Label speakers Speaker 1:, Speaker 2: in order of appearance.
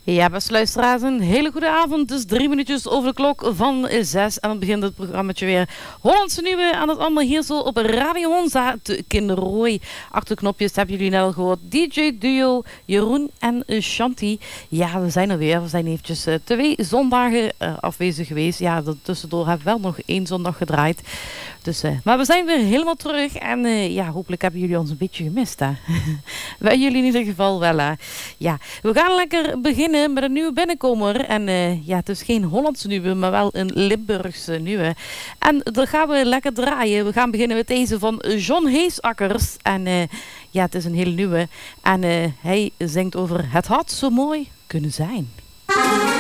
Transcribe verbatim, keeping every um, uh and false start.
Speaker 1: Ja, beste luisteraars, een hele goede avond. Het is drie minuutjes over de klok van zes. En dan begint het programmaatje weer. Hollandse Nieuwe aan het allemaal hier zo op Radio Honza te Kinderrooi. Achter de knopjes hebben jullie net al gehoord. D J Duo, Jeroen en Shanti. Ja, we zijn er weer. We zijn eventjes uh, twee zondagen uh, afwezig geweest. Ja, tussendoor hebben we wel nog één zondag gedraaid. Dus, uh, maar we zijn weer helemaal terug. En uh, ja, hopelijk hebben jullie ons een beetje gemist. Hè? Wij jullie in ieder geval wel. Hè? Ja, we gaan lekker beginnen met een nieuwe binnenkomer. En uh, ja, het is geen Hollandse nieuwe, maar wel een Limburgse nieuwe. En dan gaan we lekker draaien. We gaan beginnen met deze van John Heesakkers. En uh, ja, het is een hele nieuwe. En uh, hij zingt over het had zo mooi kunnen zijn.